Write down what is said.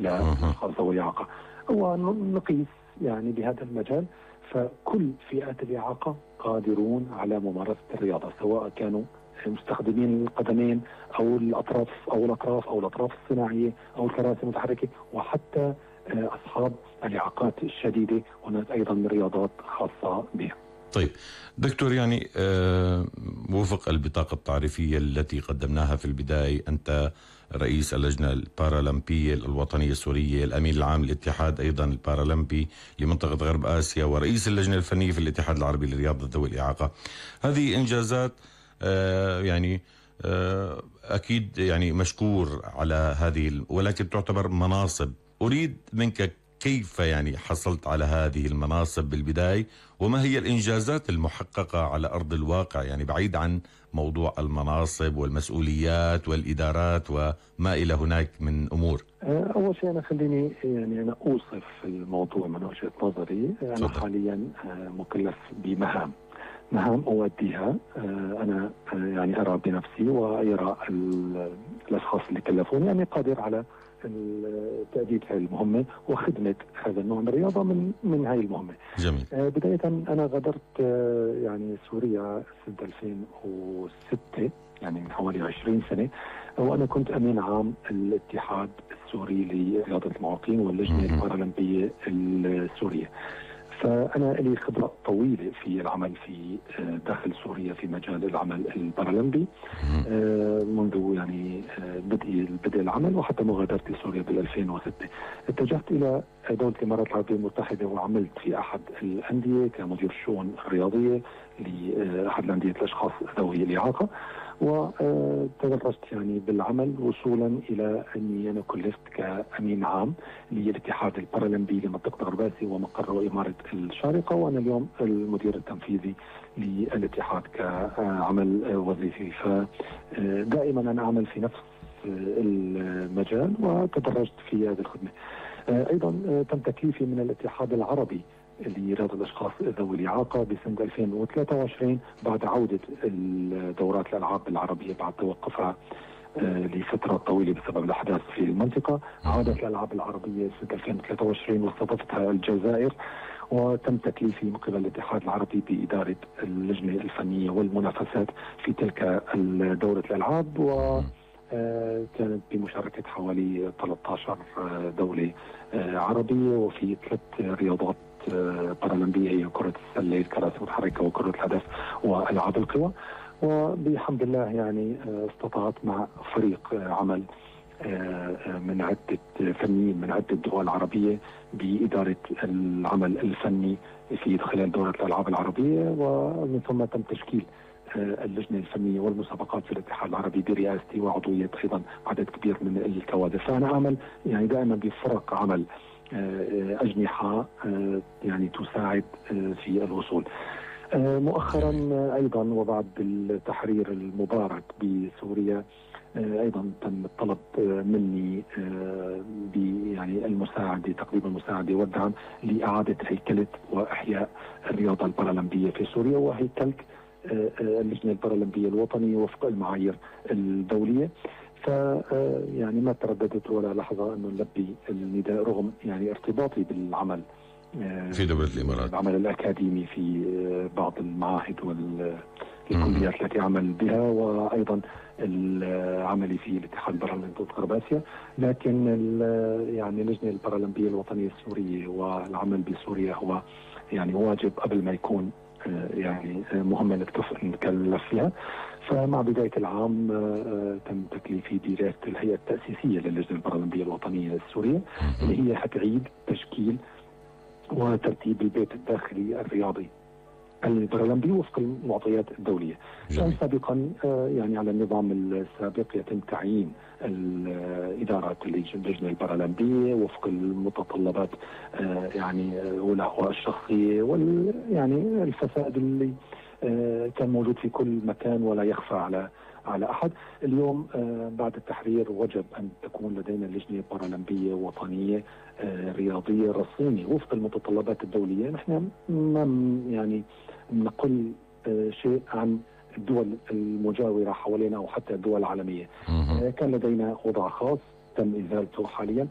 للأشخاص ذوي الإعاقة، ونقيس يعني بهذا المجال فكل فئات الإعاقة قادرون على ممارسة الرياضة، سواء كانوا مستخدمين القدمين أو الأطراف الصناعية أو الكراسي المتحركة، وحتى أصحاب الإعاقات الشديدة هناك أيضا رياضات خاصة بهم. طيب دكتور، يعني وفق البطاقة التعريفية التي قدمناها في البداية، أنت رئيس اللجنة البارالمبية الوطنية السورية، الأمين العام للاتحاد أيضا البارالمبي لمنطقة غرب آسيا، ورئيس اللجنة الفنية في الاتحاد العربي لرياضة ذوي الإعاقة. هذه إنجازات يعني أكيد يعني مشكور على هذه، ولكن تعتبر مناصب. أريد منك كيف يعني حصلت على هذه المناصب بالبداية، وما هي الإنجازات المحققة على أرض الواقع، يعني بعيد عن موضوع المناصب والمسؤوليات والإدارات وما إلى هناك من أمور. أول شيء أنا خليني يعني أنا أوصف الموضوع من وجهة نظري. أنا حاليا مكلف بمهام أؤديها. أنا يعني أرى بنفسي ويرى الأشخاص اللي كلفوني يعني قادر على تأدية هذه المهمة وخدمة هذا النوع من الرياضة من هذه المهمة. جميل. بداية أنا غادرت يعني سوريا سنة 2006، يعني من حوالي 20 سنة، وأنا كنت أمين عام الاتحاد السوري لرياضة المعاقين واللجنة البارالمبية السورية. فأنا لي خبرة طويلة في العمل في داخل سوريا في مجال العمل البارالمبي منذ يعني بدء العمل وحتى مغادرتي سوريا بال 2006. اتجهت إلى دولة الإمارات العربية المتحدة وعملت في أحد الأندية كمدير الشؤون الرياضية لأحد الأندية الأشخاص ذوي الإعاقة، وتدرجت يعني بالعمل وصولا إلى أني أنا كلفت كأمين عام للاتحاد البارالمبي لمنطقة غرب آسيا ومقره إمارة الشارقة، وأنا اليوم المدير التنفيذي للاتحاد كعمل وظيفي. فدائما أنا أعمل في نفس المجال وتدرجت في هذه الخدمة. أيضا تم تكليفي من الاتحاد العربي لرياضة الأشخاص ذوي الإعاقة بسنة 2023 بعد عودة الدورات الألعاب العربية بعد توقفها لفترة طويلة بسبب الأحداث في المنطقة. عادت الألعاب العربية سنة 2023 واستضافتها الجزائر، وتم تكليفي من قبل الاتحاد العربي بإدارة اللجنة الفنية والمنافسات في تلك دورة الألعاب، وكانت بمشاركة حوالي 13 دولة عربية وفي 3 رياضات بارالمبية هي كرة السلة، الكراسي المتحركة وكرة الهدف وألعاب القوى. وبحمد الله يعني استطعت مع فريق عمل من عدة فنيين من عدة دول عربية بإدارة العمل الفني في خلال دورة الألعاب العربية، ومن ثم تم تشكيل اللجنة الفنية والمسابقات في الاتحاد العربي برئاستي وعضوية أيضا عدد كبير من الكوادر. فأنا أعمل يعني دائما بفرق عمل أجنحة يعني تساعد في الوصول. مؤخرا أيضا وبعد التحرير المبارك بسوريا أيضا تم الطلب مني يعني تقديم المساعدة والدعم لإعادة هيكلة وإحياء الرياضة البارالمبية في سوريا وهيكلة اللجنة البارالمبية الوطنية وفق المعايير الدولية. يعني ما ترددت ولا لحظة أنه نلبي النداء رغم يعني ارتباطي بالعمل في دولة الإمارات، العمل الأكاديمي في بعض المعاهد والكليات التي أعمل بها، وأيضا عملي في الاتحاد البارالمبي غرب آسيا. لكن يعني اللجنة البارالمبية الوطنية السورية والعمل بسوريا هو يعني واجب قبل ما يكون يعني مهمة نتكلف فيها. فمع بداية العام تم تكليفي برئاسة الهيئة التأسيسية للجنة البارالمبية الوطنية السورية اللي هي حتعيد تشكيل وترتيب البيت الداخلي الرياضي البارالمبي وفق المعطيات الدولية. كان سابقا يعني على النظام السابق يتم تعيين الإدارات اللجنة البارالمبية وفق المتطلبات يعني والأهواء الشخصية يعني الفساد اللي كان موجود في كل مكان ولا يخفى على أحد. اليوم بعد التحرير وجب أن تكون لدينا لجنة بارالمبية وطنية رياضية رسمية وفق المتطلبات الدولية. نحن ما يعني نقول شيء عن الدول المجاورة حوالينا أو حتى الدول العالمية. كان لدينا وضع خاص تم إزالته حاليا